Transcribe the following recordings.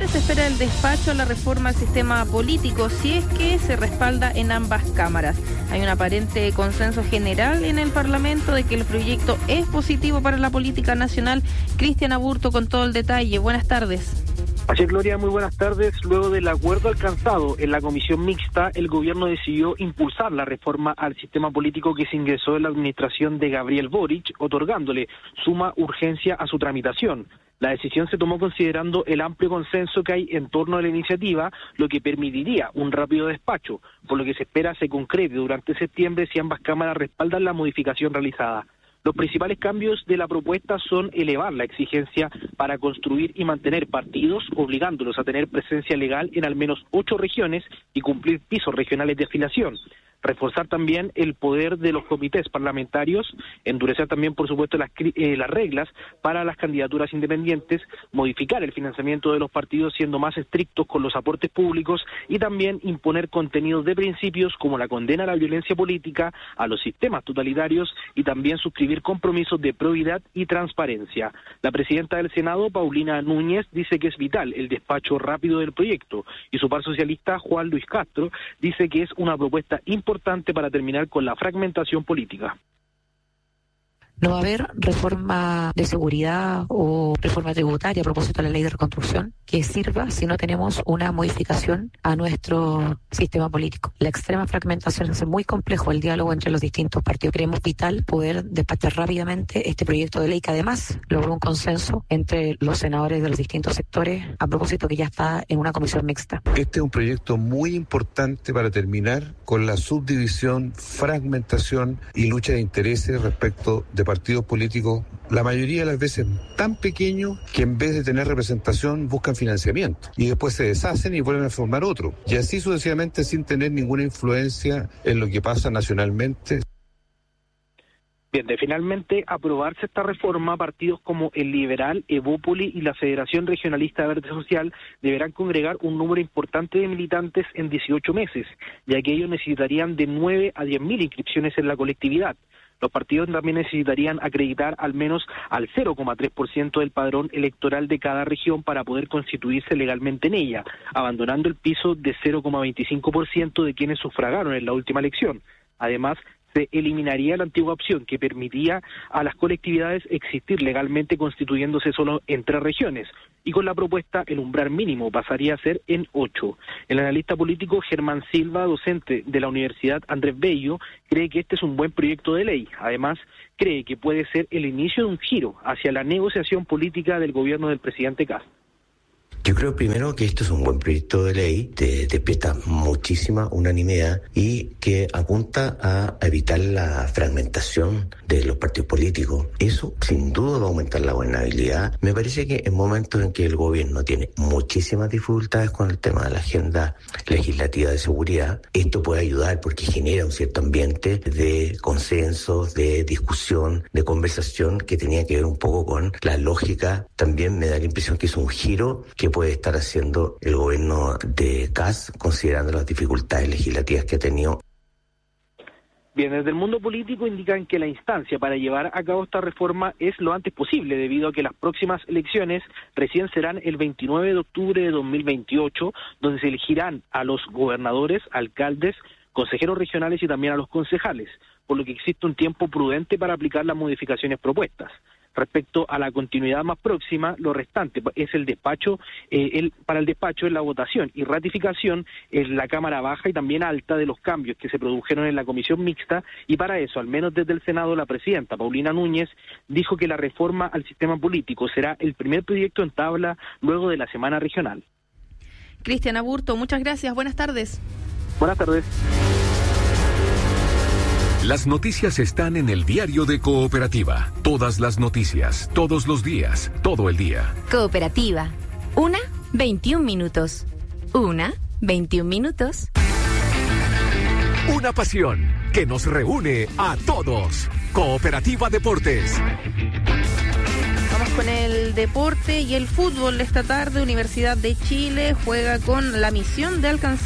dónde se espera el despacho a la reforma al sistema político, si es que se respalda en ambas cámaras? Hay un aparente consenso general en el Parlamento de que el proyecto es positivo para la política nacional. Cristian Aburto con todo el detalle. Buenas tardes. Así es, Gloria, muy buenas tardes. Luego del acuerdo alcanzado en la comisión mixta, el gobierno decidió impulsar la reforma al sistema político que se ingresó en la administración de Gabriel Boric, otorgándole suma urgencia a su tramitación. La decisión se tomó considerando el amplio consenso que hay en torno a la iniciativa, lo que permitiría un rápido despacho, por lo que se espera se concrete durante septiembre si ambas cámaras respaldan la modificación realizada. Los principales cambios de la propuesta son elevar la exigencia para construir y mantener partidos, obligándolos a tener presencia legal en al menos 8 regiones y cumplir pisos regionales de afiliación. Reforzar también el poder de los comités parlamentarios, endurecer también, por supuesto, las reglas para las candidaturas independientes, modificar el financiamiento de los partidos siendo más estrictos con los aportes públicos y también imponer contenidos de principios como la condena a la violencia política, a los sistemas totalitarios y también suscribir compromisos de probidad y transparencia. La presidenta del Senado, Paulina Núñez, dice que es vital el despacho rápido del proyecto y su par socialista, Juan Luis Castro, dice que es una propuesta importante para terminar con la fragmentación política. No va a haber reforma de seguridad o reforma tributaria a propósito de la ley de reconstrucción que sirva si no tenemos una modificación a nuestro sistema político. La extrema fragmentación hace muy complejo el diálogo entre los distintos partidos. Creemos vital poder despachar rápidamente este proyecto de ley que además logró un consenso entre los senadores de los distintos sectores a propósito que ya está en una comisión mixta. Este es un proyecto muy importante para terminar con la subdivisión, fragmentación y lucha de intereses respecto de partidos políticos, la mayoría de las veces tan pequeños que en vez de tener representación buscan financiamiento y después se deshacen y vuelven a formar otro. Y así sucesivamente sin tener ninguna influencia en lo que pasa nacionalmente. Bien, de finalmente aprobarse esta reforma, partidos como el Liberal, Evópoli y la Federación Regionalista Verde Social deberán congregar un número importante de militantes en 18 meses, ya que ellos necesitarían de 9 a 10.000 inscripciones en la colectividad. Los partidos también necesitarían acreditar al menos al 0,3% del padrón electoral de cada región para poder constituirse legalmente en ella, abandonando el piso de 0,25% de quienes sufragaron en la última elección. Además, se eliminaría la antigua opción que permitía a las colectividades existir legalmente constituyéndose solo en 3 regiones, y con la propuesta el umbral mínimo pasaría a ser en 8. El analista político Germán Silva, docente de la Universidad Andrés Bello, cree que este es un buen proyecto de ley. Además, cree que puede ser el inicio de un giro hacia la negociación política del gobierno del presidente Kast. Yo creo primero que esto es un buen proyecto de ley, despierta muchísima unanimidad y que apunta a evitar la fragmentación de los partidos políticos. Eso sin duda va a aumentar la gobernabilidad. Me parece que en momentos en que el gobierno tiene muchísimas dificultades con el tema de la agenda legislativa de seguridad, esto puede ayudar porque genera un cierto ambiente de consenso, de discusión, de conversación que tenía que ver un poco con la lógica. También me da la impresión que es un giro que puede estar haciendo el gobierno de Kast, considerando las dificultades legislativas que ha tenido. Bien, desde el mundo político indican que la instancia para llevar a cabo esta reforma es lo antes posible, debido a que las próximas elecciones recién serán el 29 de octubre de 2028, donde se elegirán a los gobernadores, alcaldes, consejeros regionales y también a los concejales, por lo que existe un tiempo prudente para aplicar las modificaciones propuestas. Respecto a la continuidad más próxima, lo restante es el despacho, para el despacho es la votación y ratificación en la Cámara Baja y también Alta de los cambios que se produjeron en la comisión mixta, y para eso, al menos desde el Senado, la presidenta Paulina Núñez dijo que la reforma al sistema político será el primer proyecto en tabla luego de la semana regional. Cristian Aburto, muchas gracias, buenas tardes. Buenas tardes. Las noticias están en el diario de Cooperativa. Todas las noticias, todos los días, todo el día. Cooperativa. 1:21 minutos. 1:21 minutos. Una pasión que nos reúne a todos. Cooperativa Deportes. Vamos con el deporte y el fútbol. Esta tarde Universidad de Chile juega con la misión de alcanzar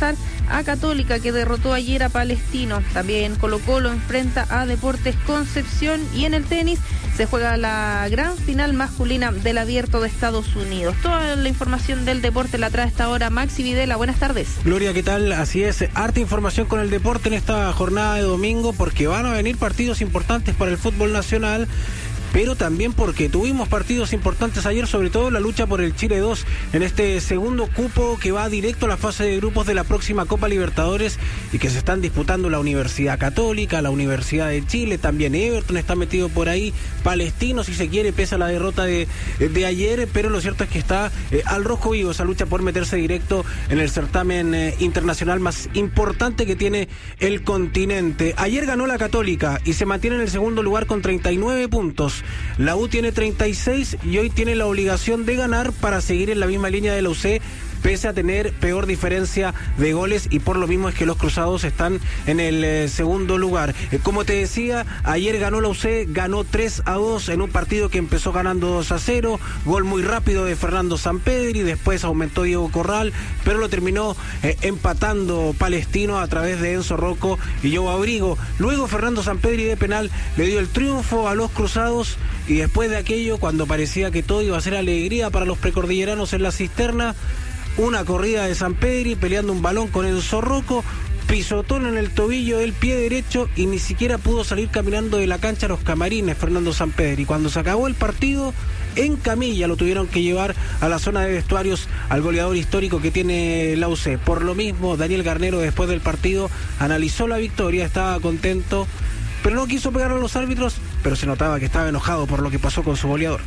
a Católica, que derrotó ayer a Palestino. También Colo-Colo enfrenta a Deportes Concepción, y en el tenis se juega la gran final masculina del Abierto de Estados Unidos. Toda la información del deporte la trae esta hora Maxi Videla. Buenas tardes. Gloria, ¿qué tal? Así es, harta información con el deporte en esta jornada de domingo, porque van a venir partidos importantes para el fútbol nacional, pero también porque tuvimos partidos importantes ayer, sobre todo la lucha por el Chile 2 en este segundo cupo que va directo a la fase de grupos de la próxima Copa Libertadores, y que se están disputando la Universidad Católica, la Universidad de Chile, también Everton está metido por ahí, Palestino si se quiere, pese a la derrota de ayer, pero lo cierto es que está al rojo vivo esa lucha por meterse directo en el certamen internacional más importante que tiene el continente. Ayer ganó la Católica y se mantiene en el segundo lugar con 39 puntos. La U tiene 36 y hoy tiene la obligación de ganar para seguir en la misma línea de la UC, pese a tener peor diferencia de goles, y por lo mismo es que los cruzados están en el segundo lugar. Como te decía, ayer ganó la UC, ganó 3-2 en un partido que empezó ganando 2-0, gol muy rápido de Fernando Sampedri, después aumentó Diego Corral, pero lo terminó empatando Palestino a través de Enzo Rocco y Joe Abrigo. Luego Fernando Sampedri de penal le dio el triunfo a los cruzados, y después de aquello, cuando parecía que todo iba a ser alegría para los precordilleranos en la cisterna, una corrida de Sampedri peleando un balón con Enzo Rocco, pisotón en el tobillo del pie derecho, y ni siquiera pudo salir caminando de la cancha a los camarines Fernando Sampedri. Cuando se acabó el partido, en camilla lo tuvieron que llevar a la zona de vestuarios al goleador histórico que tiene la UC. Por lo mismo, Daniel Garnero, después del partido, analizó la victoria, estaba contento, pero no quiso pegar a los árbitros, pero se notaba que estaba enojado por lo que pasó con su goleador.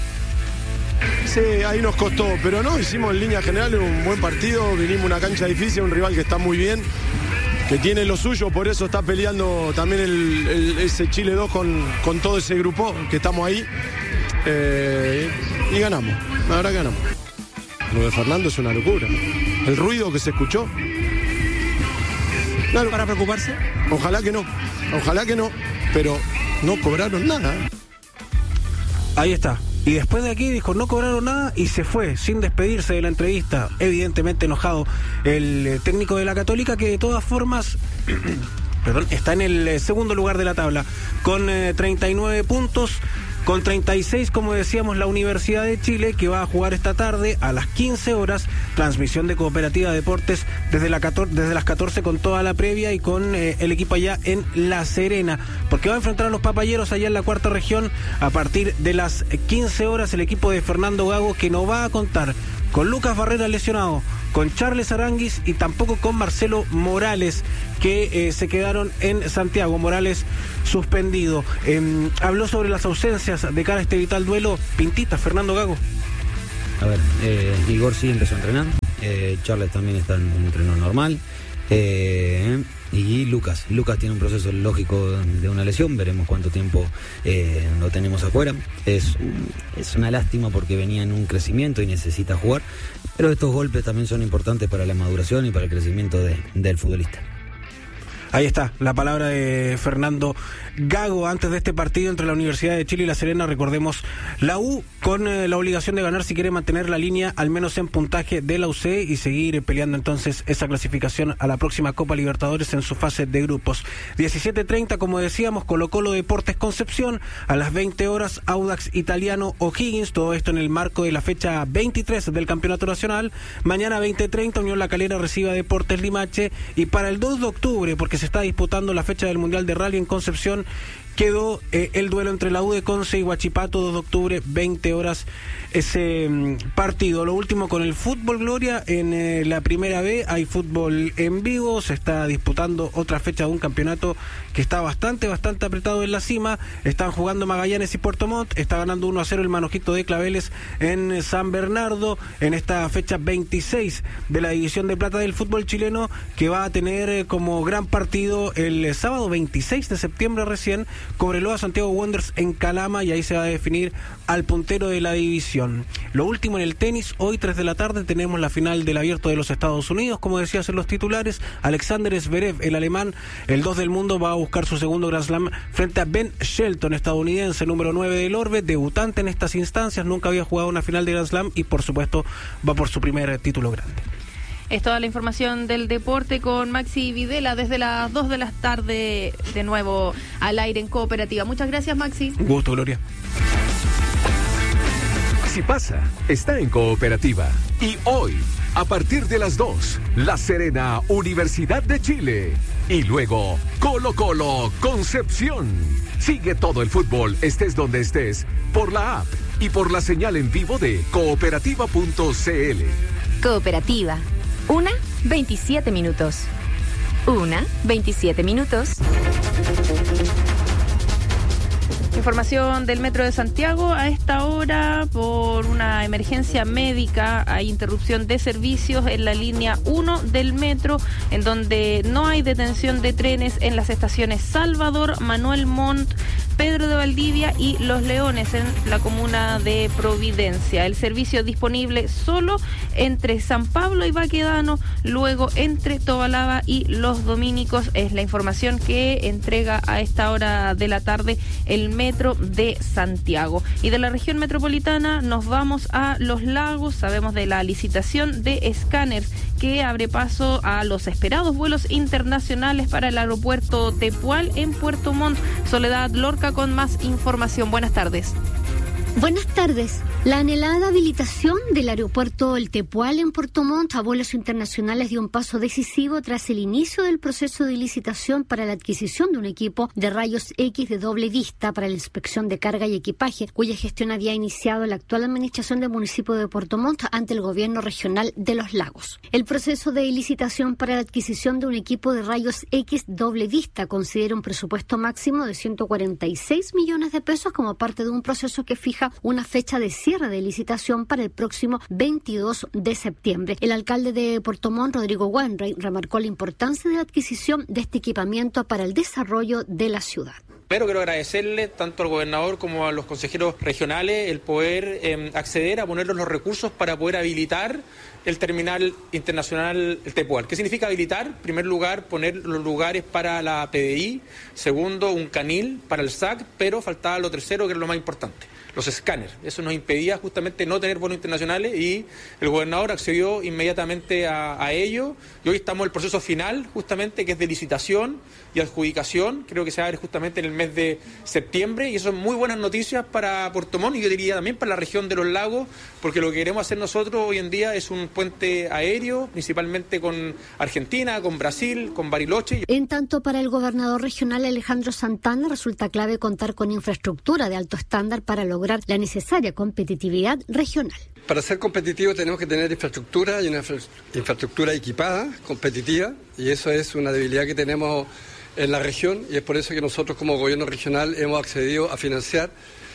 Sí, ahí nos costó, pero no, hicimos en línea general un buen partido, vinimos a una cancha difícil, un rival que está muy bien, que tiene lo suyo, por eso está peleando también ese Chile 2 con todo ese grupo que estamos ahí, y ganamos, la verdad que ganamos. Lo de Fernando es una locura, el ruido que se escuchó. Claro, ¿para preocuparse? Ojalá que no, pero no cobraron nada. Ahí está. Y después de aquí dijo, no cobraron nada, y se fue sin despedirse de la entrevista, evidentemente enojado el técnico de la Católica, que de todas formas está en el segundo lugar de la tabla con 39 puntos. Con 36, como decíamos, la Universidad de Chile, que va a jugar esta tarde a las 15 horas, transmisión de Cooperativa Deportes desde las 14 con toda la previa, y con el equipo allá en La Serena, porque va a enfrentar a los papayeros allá en la cuarta región a partir de las 15 horas, el equipo de Fernando Gago, que no va a contar con Lucas Barrera lesionado, con Charles Aranguis y tampoco con Marcelo Morales, que se quedaron en Santiago. Morales suspendido. Habló sobre las ausencias de cara a este vital duelo. Pintita, Fernando Gago. A ver, Igor sí empezó a entrenar, Charles también está en un entreno normal, y Lucas tiene un proceso lógico de una lesión, veremos cuánto tiempo lo tenemos afuera. Es una lástima porque venía en un crecimiento y necesita jugar, pero estos golpes también son importantes para la maduración y para el crecimiento del futbolista. Ahí está, la palabra de Fernando Gago antes de este partido entre la Universidad de Chile y La Serena. Recordemos, la U con la obligación de ganar si quiere mantener la línea, al menos en puntaje, de la UC, y seguir peleando entonces esa clasificación a la próxima Copa Libertadores en su fase de grupos. 17:30, como decíamos, Colo-Colo Deportes Concepción, a las 20 horas Audax Italiano O'Higgins, todo esto en el marco de la fecha 23 del Campeonato Nacional. Mañana 20:30, Unión La Calera recibe a Deportes Limache, y para el 2 de octubre, porque se está disputando la fecha del Mundial de Rally en Concepción, quedó el duelo entre la U de Conce y Huachipato, 2 de octubre, 20 horas, ese partido. Lo último con el fútbol, Gloria, en la Primera B hay fútbol en vivo, se está disputando otra fecha de un campeonato que está bastante apretado en la cima. Están jugando Magallanes y Puerto Montt, está ganando 1-0 el Manojito de Claveles en San Bernardo, en esta fecha 26 de la División de Plata del fútbol chileno, que va a tener como gran partido el sábado 26 de septiembre recién, Cobreloa Santiago Wanderers en Calama, y ahí se va a definir al puntero de la división. Lo último en el tenis, hoy 3 de la tarde tenemos la final del Abierto de los Estados Unidos, como decías en los titulares. Alexander Zverev, el alemán, el 2 del mundo, va a buscar su segundo Grand Slam frente a Ben Shelton, estadounidense, número 9 del orbe, debutante en estas instancias, nunca había jugado una final de Grand Slam, y por supuesto va por su primer título grande. Es toda la información del deporte con Maxi Videla desde las 2 de la tarde, de nuevo al aire en Cooperativa. Muchas gracias, Maxi. Un gusto, Gloria. Si pasa, está en Cooperativa. Y hoy, a partir de las 2, La Serena, Universidad de Chile. Y luego, Colo-Colo, Concepción. Sigue todo el fútbol, estés donde estés, por la app y por la señal en vivo de cooperativa.cl. Cooperativa. 1:27 minutos. 1:27 minutos. Información del Metro de Santiago. A esta hora, por una emergencia médica, hay interrupción de servicios en la línea 1 del metro, en donde no hay detención de trenes en las estaciones Salvador, Manuel Montt, Pedro de Valdivia y Los Leones, en la comuna de Providencia. El servicio disponible solo entre San Pablo y Baquedano, luego entre Tobalaba y Los Dominicos. Es la información que entrega a esta hora de la tarde el Metro de Santiago. Y de la región metropolitana nos vamos a Los Lagos. Sabemos de la licitación de escáneres que abre paso a los esperados vuelos internacionales para el aeropuerto Tepual en Puerto Montt. Soledad Lorca con más información. Buenas tardes. Buenas tardes. La anhelada habilitación del aeropuerto El Tepual en Puerto Montt a vuelos internacionales dio un paso decisivo tras el inicio del proceso de licitación para la adquisición de un equipo de rayos X de doble vista para la inspección de carga y equipaje, cuya gestión había iniciado la actual administración del municipio de Puerto Montt ante el gobierno regional de Los Lagos. El proceso de licitación para la adquisición de un equipo de rayos X doble vista considera un presupuesto máximo de 146 millones de pesos como parte de un proceso que fija una fecha de cierre de licitación para el próximo 22 de septiembre. El alcalde de Puerto Montt, Rodrigo Wainwright, remarcó la importancia de la adquisición de este equipamiento para el desarrollo de la ciudad. Primero quiero agradecerle tanto al gobernador como a los consejeros regionales el poder acceder a ponerlos los recursos para poder habilitar el terminal internacional El Tepual. ¿Qué significa habilitar? En primer lugar, poner los lugares para la PDI. Segundo, un canil para el SAC, pero faltaba lo tercero, que es lo más importante: los escáneres. Eso nos impedía justamente no tener vuelos internacionales y el gobernador accedió inmediatamente a ello. Y hoy estamos en el proceso final, justamente, que es de licitación y adjudicación. Creo que se abre justamente en el mes de septiembre y eso son muy buenas noticias para Puerto Montt y yo diría también para la región de Los Lagos, porque lo que queremos hacer nosotros hoy en día es un puente aéreo, principalmente con Argentina, con Brasil, con Bariloche. En tanto, para el gobernador regional Alejandro Santana resulta clave contar con infraestructura de alto estándar para lograr la necesaria competitividad regional. Para ser competitivo tenemos que tener infraestructura y una infraestructura equipada, competitiva, y eso es una debilidad que tenemos en la región y es por eso que nosotros como gobierno regional hemos accedido a financiar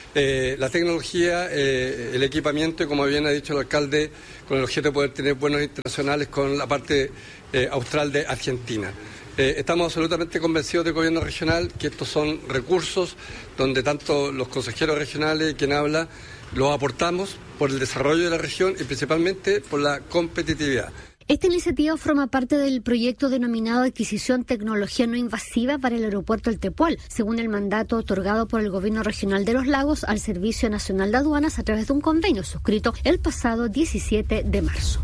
la tecnología, el equipamiento y, como bien ha dicho el alcalde, con el objeto de poder tener vuelos internacionales con la parte austral de Argentina. Estamos absolutamente convencidos del gobierno regional que estos son recursos donde tanto los consejeros regionales, quien habla, los aportamos por el desarrollo de la región y principalmente por la competitividad. Esta iniciativa forma parte del proyecto denominado Adquisición Tecnología No Invasiva para el Aeropuerto El Tepual, según el mandato otorgado por el Gobierno Regional de Los Lagos al Servicio Nacional de Aduanas a través de un convenio suscrito el pasado 17 de marzo.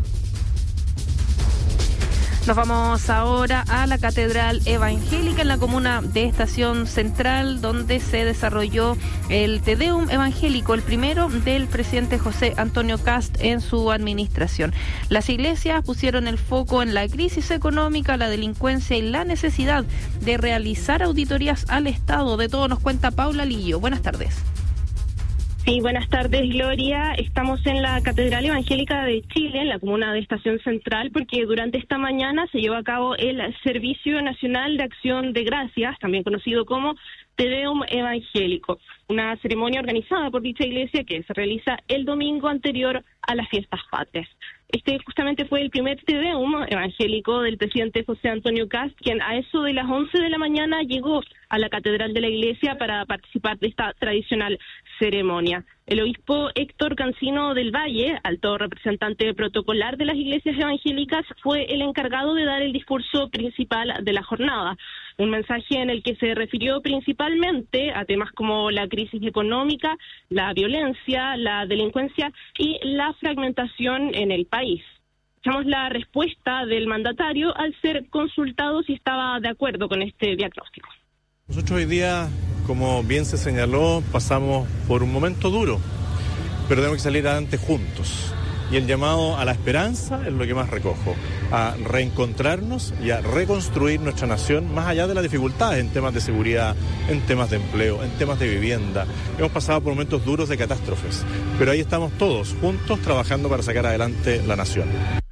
Nos vamos ahora a la Catedral Evangélica en la comuna de Estación Central, donde se desarrolló el Te Deum evangélico, el primero del presidente José Antonio Kast en su administración. Las iglesias pusieron el foco en la crisis económica, la delincuencia y la necesidad de realizar auditorías al Estado. De todo nos cuenta Paula Lillo. Buenas tardes. Sí, buenas tardes, Gloria. Estamos en la Catedral Evangélica de Chile, en la comuna de Estación Central, porque durante esta mañana se llevó a cabo el Servicio Nacional de Acción de Gracias, también conocido como Te Deum evangélico, una ceremonia organizada por dicha iglesia que se realiza el domingo anterior a las fiestas patrias. Este justamente fue el primer Te Deum evangélico del presidente José Antonio Kast, quien a eso de las 11 de la mañana llegó a la catedral de la iglesia para participar de esta tradicional ceremonia. El obispo Héctor Cancino del Valle, alto representante protocolar de las iglesias evangélicas, fue el encargado de dar el discurso principal de la jornada. Un mensaje en el que se refirió principalmente a temas como la crisis económica, la violencia, la delincuencia y la fragmentación en el país. Escuchamos la respuesta del mandatario al ser consultado si estaba de acuerdo con este diagnóstico. Nosotros hoy día, como bien se señaló, pasamos por un momento duro, pero tenemos que salir adelante juntos. Y el llamado a la esperanza es lo que más recojo, a reencontrarnos y a reconstruir nuestra nación más allá de las dificultades en temas de seguridad, en temas de empleo, en temas de vivienda. Hemos pasado por momentos duros de catástrofes, pero ahí estamos todos juntos trabajando para sacar adelante la nación.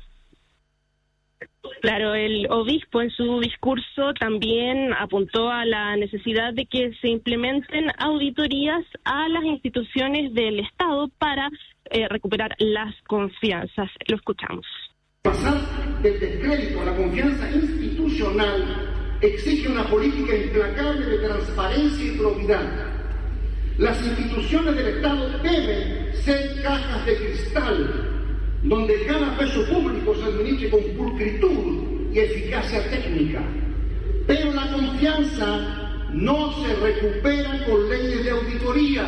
Claro, el obispo en su discurso también apuntó a la necesidad de que se implementen auditorías a las instituciones del Estado para recuperar las confianzas. Lo escuchamos. Pasar del descrédito a la confianza institucional exige una política implacable de transparencia y probidad. Las instituciones del Estado deben ser cajas de cristal, donde cada peso público se administre con pulcritud y eficacia técnica. Pero la confianza no se recupera con leyes de auditoría.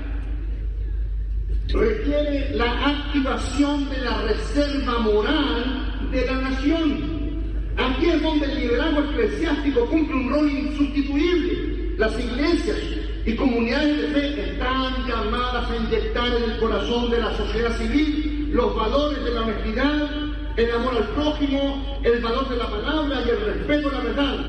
Requiere la activación de la reserva moral de la nación. Aquí es donde el liderazgo eclesiástico cumple un rol insustituible. Las iglesias y comunidades de fe están llamadas a inyectar en el corazón de la sociedad civil los valores de la honestidad, el amor al prójimo, el valor de la palabra y el respeto a la verdad.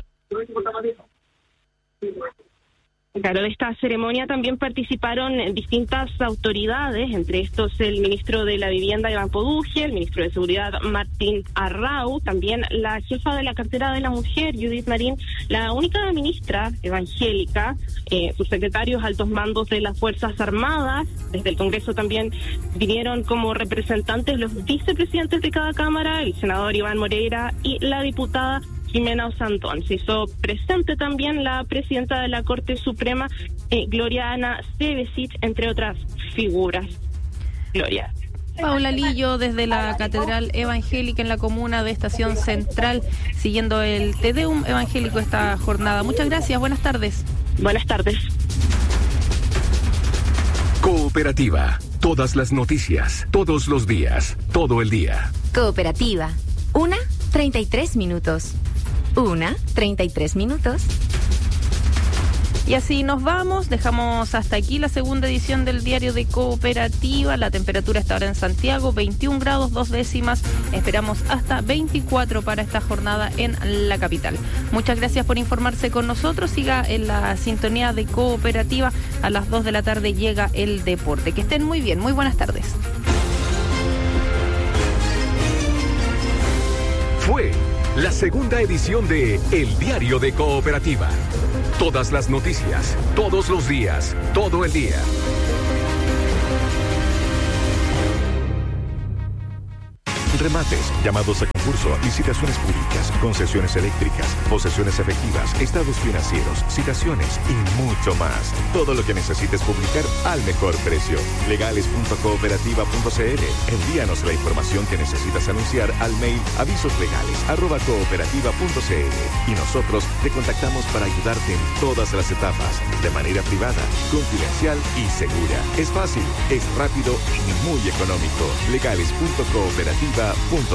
Claro, de esta ceremonia también participaron distintas autoridades, entre estos el ministro de la Vivienda, Iván Poduje, el ministro de Seguridad, Martín Arrau, también la jefa de la cartera de la mujer, Judith Marín, la única ministra evangélica, sus secretarios, altos mandos de las Fuerzas Armadas. Desde el Congreso también vinieron como representantes los vicepresidentes de cada cámara, el senador Iván Moreira y la diputada Jimena Osandón. Se hizo presente también la presidenta de la Corte Suprema, Gloria Ana Cebesic, entre otras figuras. Gloria. Paula Lillo desde la Catedral Evangélica en la comuna de Estación Central, siguiendo el Te Deum evangélico esta jornada. Muchas gracias, buenas tardes. Buenas tardes. Cooperativa. Todas las noticias, todos los días, todo el día. Cooperativa. 1:33 minutos. 1:33 minutos. Y así nos vamos, dejamos hasta aquí la segunda edición del Diario de Cooperativa. La temperatura está ahora en Santiago, 21 grados 2 décimas. Esperamos hasta 24 para esta jornada en la capital. Muchas gracias por informarse con nosotros. Siga en la sintonía de Cooperativa. A las 2 de la tarde llega el deporte. Que estén muy bien, muy buenas tardes. Fue la segunda edición de El Diario de Cooperativa. Todas las noticias, todos los días, todo el día. Remates, llamados a concurso, licitaciones públicas, concesiones eléctricas, posesiones efectivas, estados financieros, citaciones y mucho más. Todo lo que necesites publicar al mejor precio. Legales.cooperativa.cl. Envíanos la información que necesitas anunciar al mail avisoslegales@cooperativa.cl y nosotros te contactamos para ayudarte en todas las etapas, de manera privada, confidencial y segura. Es fácil, es rápido y muy económico. Legales.cooperativa.cl.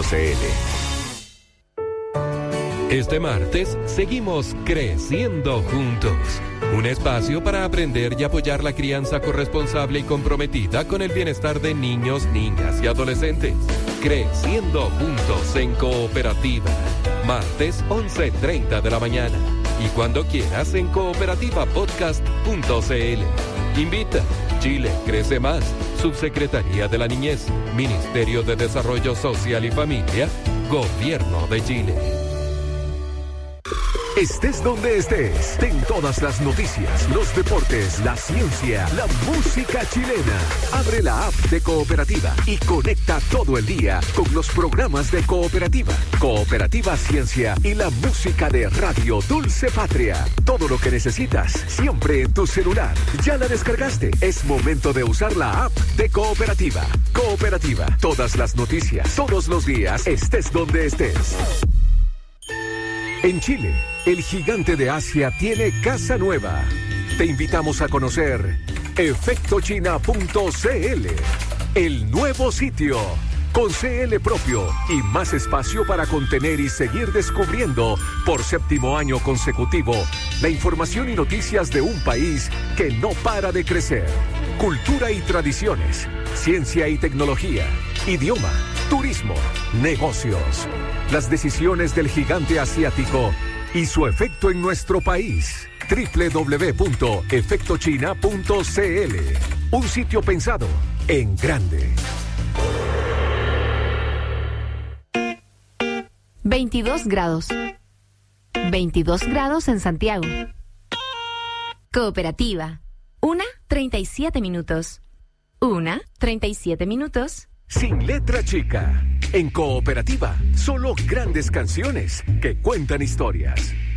Este martes seguimos creciendo juntos. Un espacio para aprender y apoyar la crianza corresponsable y comprometida con el bienestar de niños, niñas y adolescentes. Creciendo juntos en Cooperativa. Martes 11:30 de la mañana. Y cuando quieras en cooperativapodcast.cl. Invita. Chile crece más. Subsecretaría de la Niñez. Ministerio de Desarrollo Social y Familia. Gobierno de Chile. Estés donde estés, ten todas las noticias, los deportes, la ciencia, la música chilena. Abre la app de Cooperativa y conecta todo el día con los programas de Cooperativa, Cooperativa Ciencia y la música de Radio Dulce Patria. Todo lo que necesitas, siempre en tu celular. ¿Ya la descargaste? Es momento de usar la app de Cooperativa. Cooperativa, todas las noticias, todos los días, estés donde estés. En Chile, el gigante de Asia tiene casa nueva. Te invitamos a conocer efectochina.cl, el nuevo sitio con CL propio y más espacio para contener y seguir descubriendo por 7º año consecutivo la información y noticias de un país que no para de crecer. Cultura y tradiciones, ciencia y tecnología, idioma, turismo, negocios. Las decisiones del gigante asiático y su efecto en nuestro país. www.efectochina.cl. Un sitio pensado en grande. 22 grados. 22 grados en Santiago. Cooperativa. 1:37 minutos. 1:37 minutos. Sin letra chica. En Cooperativa, solo grandes canciones que cuentan historias.